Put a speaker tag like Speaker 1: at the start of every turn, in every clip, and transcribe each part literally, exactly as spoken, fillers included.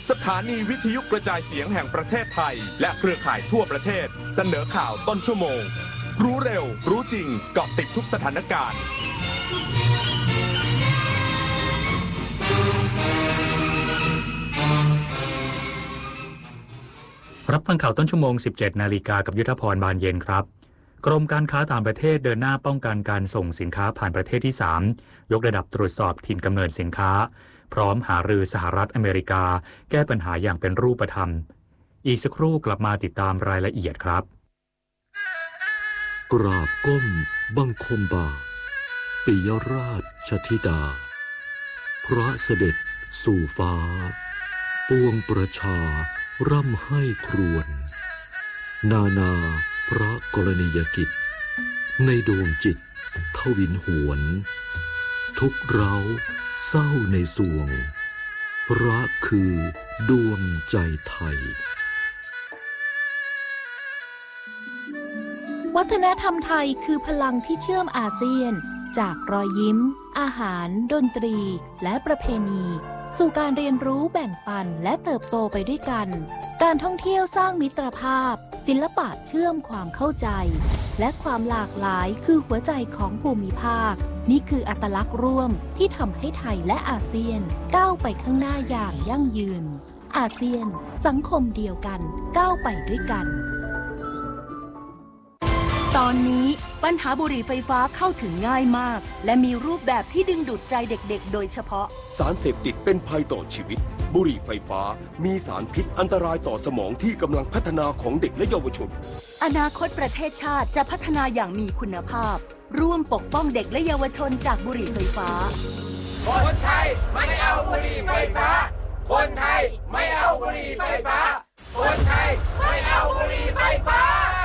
Speaker 1: สถานีวิทยุกระจายเสียงแห่งประเทศไทยและเครือข่ายทั่วประเทศเสนอข่าวต้นชั่วโมงรู้เร็วรู้จริงเกาะติดทุกสถานการณ์
Speaker 2: รับฟังข่าวต้นชั่วโมง สิบเจ็ดนาฬิกากับยุทธพรบานเย็นครับกรมการค้าต่างประเทศเดินหน้าป้องกันการส่งสินค้าผ่านประเทศที่สามยกระดับตรวจสอบถิ่นกำเนิดสินค้าพร้อมหารือสหรัฐอเมริกาแก้ปัญหาอย่างเป็นรูปธรรมอีกสักครู่กลับมาติดตามรายละเอียดครับ
Speaker 3: กราบก้มบังคมบาปิยราชธิดาพระเสด็จสู่ฟ้าปวงประชาร่ำให้ครวญนานาพระกรณียกิจในดวงจิตทวินหวนทุกเร้าเศร้าในสวงพระคือดวงใจไทย
Speaker 4: วัฒนธรรมไทยคือพลังที่เชื่อมอาเซียนจากรอยยิ้มอาหารดนตรีและประเพณีสู่การเรียนรู้แบ่งปันและเติบโตไปด้วยกันการท่องเที่ยวสร้างมิตรภาพศิลปะเชื่อมความเข้าใจและความหลากหลายคือหัวใจของภูมิภาคนี่คืออัตลักษณ์ร่วมที่ทำให้ไทยและอาเซียนก้าวไปข้างหน้าอย่างยั่งยืนอาเซียนสังคมเดียวกันก้าวไปด้วยกัน
Speaker 5: ตอนนี้ปัญหาบุหรี่ไฟฟ้าเข้าถึงง่ายมากและมีรูปแบบที่ดึงดูดใจเด็กๆโดยเฉพาะ
Speaker 6: สารเสพติดเป็นภัยต่อชีวิตบุหรี่ไฟฟ้ามีสารพิษอันตรายต่อสมองที่กำลังพัฒนาของเด็กและเยาวชน
Speaker 5: อนาคตประเทศชาติจะพัฒนาอย่างมีคุณภาพร่วมปกป้องเด็กและเยาวชนจากบุหรี่ไฟฟ้า
Speaker 7: คนไทยไม่เอาบุหรี่ไฟฟ้าคนไทยไม่เอาบุหรี่ไฟฟ้าคนไทยไม่เอาบุหรี่ไฟฟ้า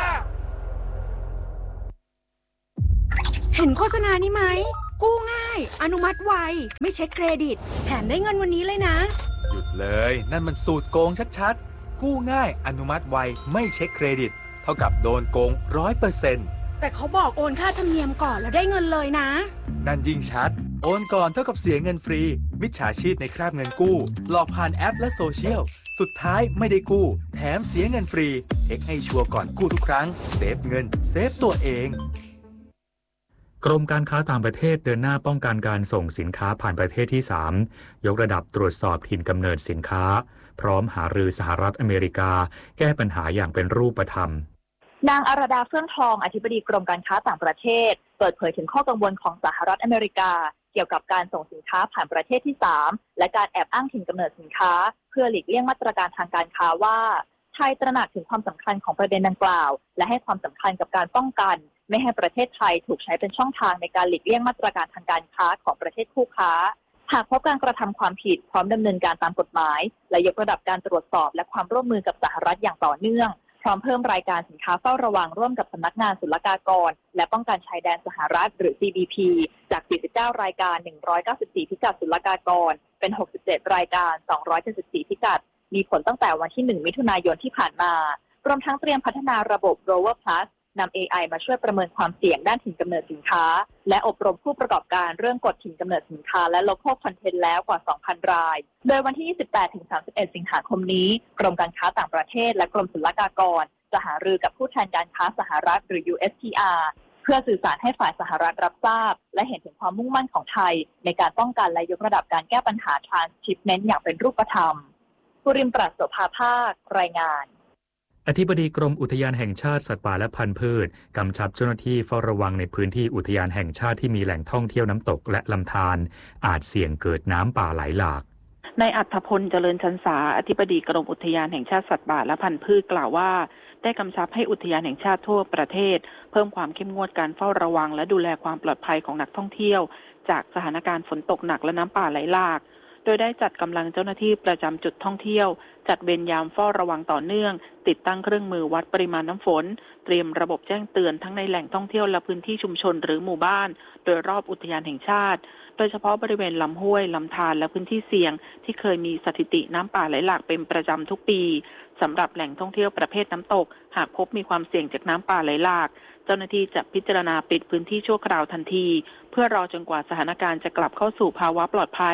Speaker 8: เห็นโฆษณานี้ไหมกู้ง่ายอนุมัติไวไม่เช็คเครดิตแถมได้เงินวันนี้เลยนะ
Speaker 9: หยุดเลยนั่นมันสูตรโกงชัดๆกู้ง่ายอนุมัติไวไม่เช็คเครดิตเท่ากับโดนโกง ร้อยเปอร์เซ็นต์
Speaker 8: แต่เขาบอกโอนค่าธรรมเนียมก่อนแล้วได้เงินเลยนะ
Speaker 9: นั่นยิ่งชัดโอนก่อนเท่ากับเสียเงินฟรีมิจฉาชีพในคราบเงินกู้หลอกผ่านแอปและโซเชียลสุดท้ายไม่ได้กู้แถมเสียเงินฟรีเช็คให้ชัวร์ก่อนกู้ทุกครั้งเซฟเงินเซฟตัวเอง
Speaker 2: กรมการค้าต่างประเทศเดินหน้าป้องกันการส่งสินค้าผ่านประเทศที่สามยกระดับตรวจสอบถิ่นกำเนิดสินค้าพร้อมหารือสหรัฐอเมริกาแก้ปัญหาอย่างเป็นรูปธรรม
Speaker 10: นางอรดาเฟื่องทองอธิบดีกรมการค้าต่างประเทศเปิดเผยถึงข้อกังวลของสหรัฐอเมริกาเกี่ยวกับการส่งสินค้าผ่านประเทศที่สามและการแอบอ้างถิ่นกำเนิดสินค้าเพื่อหลีกเลี่ยงมาตรการทางการค้าว่าไทยตระหนักถึงความสำคัญของประเด็นดังกล่าวและให้ความสำคัญกับการป้องกันไม่ให้ประเทศไทยถูกใช้เป็นช่องทางในการหลีกเลี่ยงมาตรการทางการค้าของประเทศคู่ค้าหากพบการกระทำความผิดพร้อมดำเนินการตามกฎหมายและยกระดับการตรวจสอบและความร่วมมือกับสหรัฐอย่างต่อเนื่องพร้อมเพิ่มรายการสินค้าเฝ้าระวังร่วมกับสำนักงานศุลกากรและป้องกันชายแดนสหรัฐหรือ ซี บี พี จากสี่สิบเก้ารายการหนึ่งร้อยเก้าสิบสี่พิกัดศุลกากรเป็นหกสิบเจ็ดรายการสองร้อยเจ็ดสิบสี่พิกัดมีผลตั้งแต่วันที่หนึ่งมิถุนายนที่ผ่านมารวมทั้งเตรียมพัฒนาระบบ Rover Plus นำ เอ ไอ มาช่วยประเมินความเสี่ยงด้านถิ่นกำเนิดสินค้าและอบรมผู้ประกอบการเรื่องกฎถิ่นกำเนิดสินค้าและ Local Content แล้วกว่า สองพัน รายโดยวันที่ ยี่สิบแปดถึงสามสิบเอ็ด สิงหาคมนี้กรมการค้าต่างประเทศและกรมศุลกากรจะหารือกับผู้แทนการค้าสหรัฐหรือ ยู เอส ที อาร์ เพื่อสื่อสารให้ฝ่ายสหรัฐรับทราบและเห็นถึงความมุ่งมั่นของไทยในการป้องกันและยกระดับการแก้ปัญหา Transshipment อย่างเป็นรูปธรรมกุริมปรัชโสภาภาครายงาน
Speaker 2: อธิบดีกรมอุทยานแห่งชาติสัตว์ป่าและพันธุ์พืชกำชับเจ้าหน้าที่เฝ้าระวังในพื้นที่อุทยานแห่งชาติที่มีแหล่งท่องเที่ยวน้ำตกและลำธารอาจเสี่ยงเกิดน้ำป่าไหลหลาก
Speaker 11: นายอัฏฐพลเจริญชันษาอธิบดีกรมอุทยานแห่งชาติสัตว์ป่าและพันธุ์พืชกล่าวว่าได้กำชับให้อุทยานแห่งชาติทั่วประเทศเพิ่มความเข้มงวดการเฝ้าระวังและดูแลความปลอดภัยของนักท่องเที่ยวจากสถานการณ์ฝนตกหนักและน้ำป่าไหลหลากโดยได้จัดกำลังเจ้าหน้าที่ประจำจุดท่องเที่ยวจัดเวรยามเฝ้าระวังต่อเนื่องติดตั้งเครื่องมือวัดปริมาณน้ำฝนเตรียมระบบแจ้งเตือนทั้งในแหล่งท่องเที่ยวและพื้นที่ชุมชนหรือหมู่บ้านโดยรอบอุทยานแห่งชาติโดยเฉพาะบริเวณลำห้วยลำธารและพื้นที่เสี่ยงที่เคยมีสถิติน้ำป่าไหลหลากเป็นประจำทุกปีสำหรับแหล่งท่องเที่ยวประเภทน้ำตกหากพบมีความเสี่ยงจากน้ำป่าไหลหลากเจ้าหน้าที่จะพิจารณาปิดพื้นที่ชั่วคราวทันทีเพื่อรอจนกว่าสถานการณ์จะกลับเข้าสู่ภาวะปลอดภัย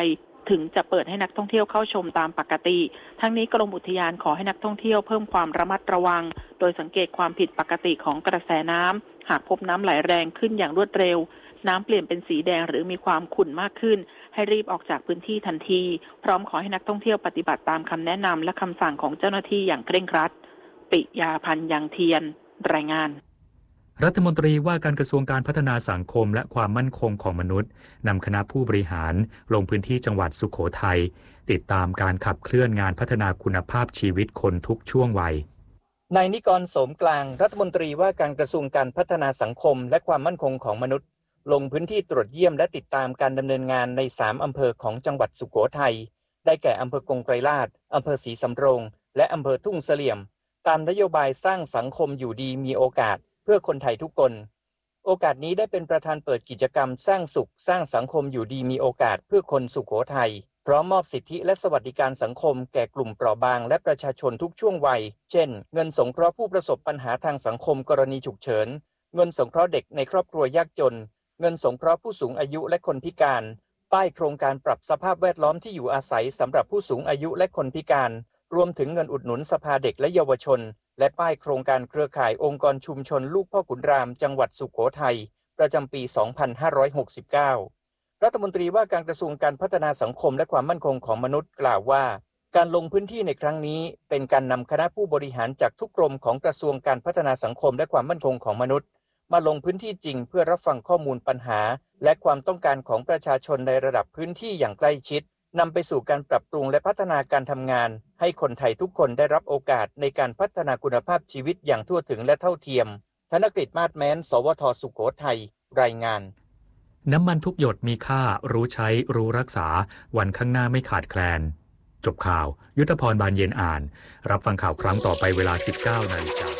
Speaker 11: ถึงจะเปิดให้นักท่องเที่ยวเข้าชมตามปกติทั้งนี้กรมอุทยานขอให้นักท่องเที่ยวเพิ่มความระมัดระวังโดยสังเกตความผิดปกติของกระแสน้ำหากพบน้ำไหลแรงขึ้นอย่างรวดเร็วน้ำเปลี่ยนเป็นสีแดงหรือมีความขุ่นมากขึ้นให้รีบออกจากพื้นที่ทันทีพร้อมขอให้นักท่องเที่ยวปฏิบัติตามคำแนะนำและคำสั่งของเจ้าหน้าที่อย่างเคร่งครัดปิยาพันธ์ยังเทียนรายงาน
Speaker 2: รัฐมนตรีว่าการกระทรวงการพัฒนาสังคมและความมั่นคงของมนุษย์นำคณะผู้บริหารลงพื้นที่จังหวัดสุโขทัยติดตามการขับเคลื่อนงานพัฒนาคุณภาพชีวิตคนทุกช่วงวัย
Speaker 12: นายนิกรโสมกลางรัฐมนตรีว่าการกระทรวงการพัฒนาสังคมและความมั่นคงของมนุษย์ลงพื้นที่ตรวจเยี่ยมและติดตามการดำเนินงานในสามอำเภอของจังหวัดสุโขทัยได้แก่อำเภอกงไกรลาษฎร์อำเภอศรีสำโรงและอำเภอทุ่งเสลี่ยมตามนโยบายสร้างสังคมอยู่ดีมีโอกาสเพื่อคนไทยทุกคนโอกาสนี้ได้เป็นประธานเปิดกิจกรรมสร้างสุขสร้างสังคมอยู่ดีมีโอกาสเพื่อคนสุโขทัยพร้อมมอบสิทธิและสวัสดิการสังคมแก่กลุ่มเปราะบางและประชาชนทุกช่วงวัยเช่นเงินสงเคราะห์ผู้ประสบปัญหาทางสังคมกรณีฉุกเฉินเงินสงเคราะห์เด็กในครอบครัวยากจนเงินสงเคราะห์ผู้สูงอายุและคนพิการป้ายโครงการปรับสภาพแวดล้อมที่อยู่อาศัยสำหรับผู้สูงอายุและคนพิการรวมถึงเงินอุดหนุนสภาเด็กและเยาวชนและป้ายโครงการเครือข่ายองค์กรชุมชนลูกพ่อขุนรามจังหวัดสุโขทัยประจำปี สองพันห้าร้อยหกสิบเก้า รัฐมนตรีว่าการกระทรวงการพัฒนาสังคมและความมั่นคงของมนุษย์กล่าวว่าการลงพื้นที่ในครั้งนี้เป็นการนำคณะผู้บริหารจากทุกกรมของกระทรวงการพัฒนาสังคมและความมั่นคงของมนุษย์มาลงพื้นที่จริงเพื่อรับฟังข้อมูลปัญหาและความต้องการของประชาชนในระดับพื้นที่อย่างใกล้ชิดนำไปสู่การปรับปรุงและพัฒนาการทำงานให้คนไทยทุกคนได้รับโอกาสในการพัฒนาคุณภาพชีวิตอย่างทั่วถึงและเท่าเทียมธนกฤษมาศแม้นสวทสุโขทัยรายงาน
Speaker 2: น้ำมันทุกหยดมีค่ารู้ใช้รู้รักษาวันข้างหน้าไม่ขาดแคลนจบข่าวยุทธพรบานเย็นอ่านรับฟังข่าวครั้งต่อไปเวลา สิบเก้านาฬิกา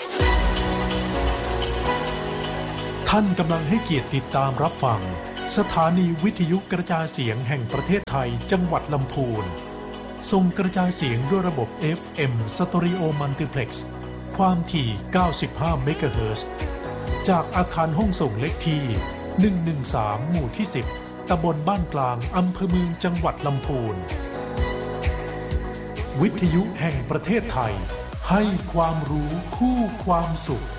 Speaker 13: ท่านกำลังให้เกียรติติดตามรับฟังสถานีวิทยุกระจายเสียงแห่งประเทศไทยจังหวัดลำพูนส่งกระจายเสียงด้วยระบบ เอฟ เอ็ม Stereo Multiplex ความถี่ เก้าสิบห้า เมกะเฮิรตซ์ จากอาคารห้องส่งเลขที่ หนึ่งหนึ่งสาม หมู่ที่ สิบ ตำบลบ้านกลางอำเภอเมืองจังหวัดลำพูนวิทยุแห่งประเทศไทยให้ความรู้คู่ความสุข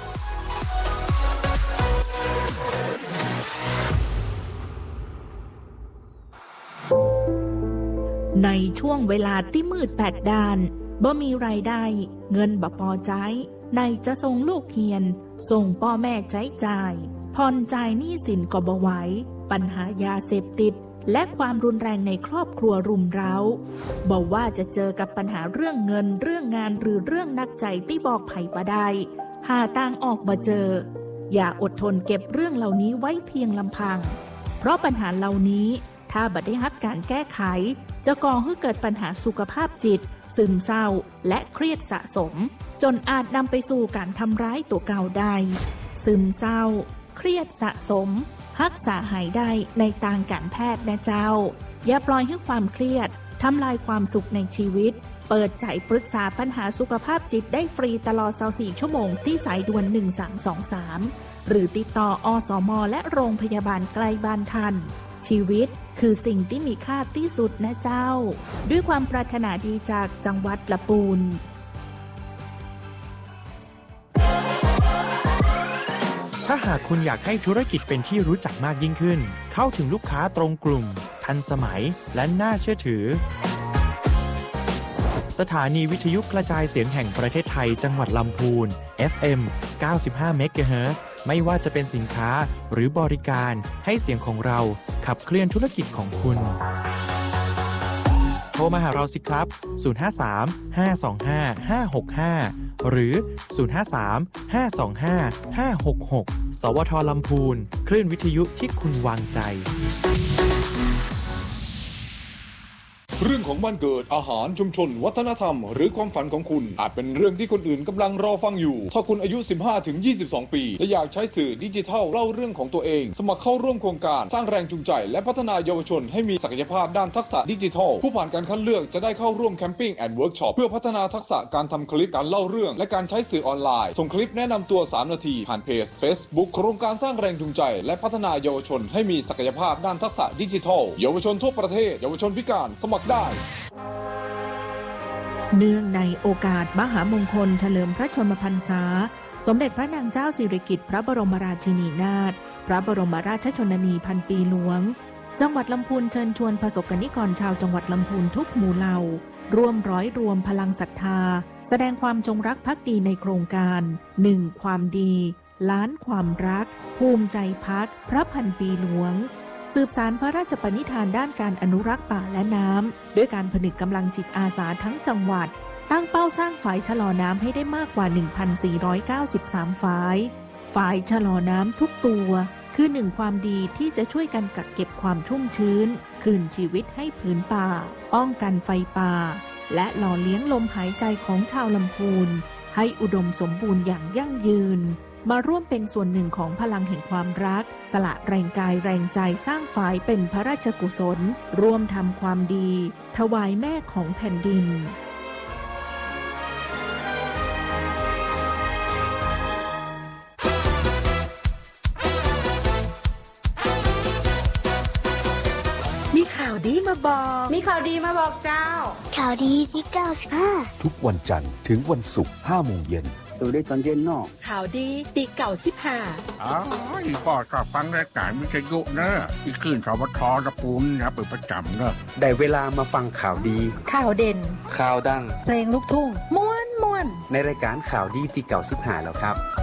Speaker 14: ในช่วงเวลาที่มืดแปดด้านบ่มีรายได้เงินบ่พอใจในจะส่งลูกเรียนส่งพ่อแม่ใช้จ่ายผ่อนจ่ายหนี้สินก็บ่ไหวปัญหายาเสพติดและความรุนแรงในครอบครัวรุมเร้าบอกว่าจะเจอกับปัญหาเรื่องเงินเรื่องงานหรือเรื่องนักใจที่บอกไผ่บ่ได้หาทางออกบ่เจออย่าอดทนเก็บเรื่องเหล่านี้ไว้เพียงลำพังเพราะปัญหาเหล่านี้ถ้าบ่ได้รับการแก้ไขจะก่อให้เกิดปัญหาสุขภาพจิตซึมเศร้าและเครียดสะสมจนอาจนำไปสู่การทำร้ายตัวเก่าได้ซึมเศร้าเครียดสะสมรักษาหายได้ในทางการแพทย์นะเจ้าอย่าปล่อยให้ความเครียดทำลายความสุขในชีวิตเปิดใจปรึกษาปัญหาสุขภาพจิตได้ฟรีตลอดยี่สิบสี่ชั่วโมงที่สายด่วนหนึ่งสามสองสามหรือติดต่ออสม.และโรงพยาบาลใกล้บ้านท่านชีวิตคือสิ่งที่มีค่าที่สุดนะเจ้าด้วยความปรารถนาดีจากจังหวัดลำพูน
Speaker 15: ถ้าหากคุณอยากให้ธุรกิจเป็นที่รู้จักมากยิ่งขึ้นเข้าถึงลูกค้าตรงกลุ่มทันสมัยและน่าเชื่อถือสถานีวิทยุกระจายเสียงแห่งประเทศไทยจังหวัดลำพูน เอฟ เอ็ม เก้าสิบห้า เมกะเฮิรตซ์ ไม่ว่าจะเป็นสินค้าหรือบริการให้เสียงของเราขับเคลื่อนธุรกิจของคุณโทรมาหาเราสิครับ ศูนย์ ห้า สาม ห้า สอง ห้า ห้า หก ห้า หรือ ศูนย์ ห้า สาม ห้า สอง ห้า ห้า หก หก สวท.ลำพูนคลื่นวิทยุที่คุณวางใจ
Speaker 16: เรื่องของบ้านเกิดอาหารชุมชนวัฒนธรรมหรือความฝันของคุณอาจเป็นเรื่องที่คนอื่นกำลังรอฟังอยู่ถ้าคุณอายุ สิบห้าถึงยี่สิบสอง ปีและอยากใช้สื่อดิจิทัลเล่าเรื่องของตัวเองสมัครเข้าร่วมโครงการสร้างแรงจูงใจและพัฒนาเยาวชนให้มีศักยภาพด้านทักษะดิจิทัลผู้ผ่านการคัดเลือกจะได้เข้าร่วมแคมปิ้งแอนด์เวิร์กช็อปเพื่อพัฒนาทักษะการทำคลิปการเล่าเรื่องและการใช้สื่อออนไลน์ส่งคลิปแนะนำตัวสามนาทีผ่านเพจ Facebook โครงการสร้างแรงจูงใจและพัฒนาเยาวชนให้มีศักยภาพด้านทักษะดิจิทัลเยาวชนทั่วประเทศเยาวชนพิการสมัครได้
Speaker 14: เนื่องในโอกาสมหามงคลเฉลิมพระชนมพรรษาสมเด็จพระนางเจ้าสิริกิติ์พระบรมราชินีนาถพระบรมราชชนนีพันปีหลวงจังหวัดลำพูนเชิญชวนประสบกนิกรชาวจังหวัดลำพูนทุกหมู่เหล่าร่วมร้อยรวมพลังศรัทธาแสดงความจงรักภักดีในโครงการหนึ่งความดีล้านความรักภูมิใจพักพระพันปีหลวงสืบสานพระราชปณิธานด้านการอนุรักษ์ป่าและน้ำด้วยการผนึกกำลังจิตอาสาทั้งจังหวัดตั้งเป้าสร้างฝายชะลอน้ำให้ได้มากกว่า หนึ่งพันสี่ร้อยเก้าสิบสาม ฝายฝายชะลอน้ำทุกตัวคือหนึ่งความดีที่จะช่วยกันกักเก็บความชุ่มชื้นคืนชีวิตให้ผืนป่าป้องกันไฟป่าและหล่อเลี้ยงลมหายใจของชาวลำพูนให้อุดมสมบูรณ์อย่างยั่งยืนมาร่วมเป็นส่วนหนึ่งของพลังแห่งความรักสละแรงกายแรงใจสร้างฝายเป็นพระราชกุศลร่วมทำความดีถวายแม่ของแผ่นดิน
Speaker 17: มีข่าวดีมาบอก
Speaker 8: มีข่าวดีมาบอกเจ้า
Speaker 17: ข่าวดีที่เก้าสิบห้า
Speaker 18: ทุกวันจันทร์ถึงวันศุกร์ห้าโมงเย็น
Speaker 19: ดูได้ตอนเย็นนอก
Speaker 17: ข่าวดีปีเก่าสิบห้า
Speaker 20: อ๋ออีกอดก็ฟังรายการวิทยุเนอะอีกขึ้นสวทตะปูนนะเปิดประจำเนอะ
Speaker 18: ได้เวลามาฟังข่าวดี
Speaker 17: ข่าวเด่น
Speaker 18: ข่าวดัง
Speaker 17: เพลงลูกทุ่งม้วนม้วน
Speaker 18: ในรายการข่าวดีที่เก่าสิบห้าแล้วครับ